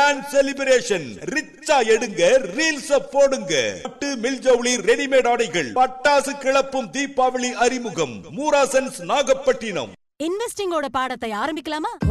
Grand celebration. ரிச்சா எடுங்க, reels போடுங்க. பட்டு மில் ஜவுளி ரெடிமேட் ஆடைகள், பட்டாசு கிளப்பும் தீபாவளி அறிமுகம். மூராசன்ஸ் நாகப்பட்டினம். இன்வெஸ்டிங்கோட பாடத்தை ஆரம்பிக்கலாமா?